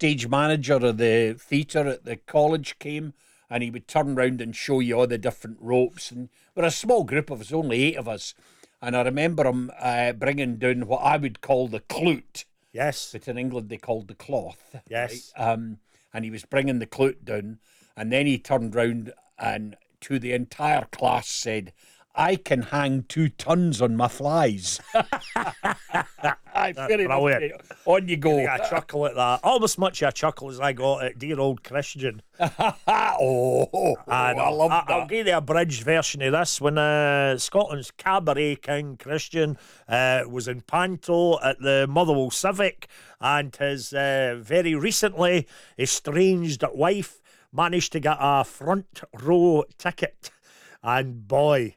stage manager of the theatre at the college came, and he would turn round and show you all the different ropes. And we're a small group of us, only 8 of us. And I remember him bringing down what I would call the clout. Yes. But in England they called the cloth. Yes. Right? And he was bringing the clout down. And then he turned round and to the entire class said, "I can hang 2 tons on my flies." Very brilliant. On you go. I got a chuckle at that. Almost much of a chuckle as I got at dear old Christian. And I love that. I'll give you a abridged version of this. When Scotland's cabaret king Christian was in Panto at the Motherwell Civic, and his very recently estranged wife managed to get a front row ticket. And boy,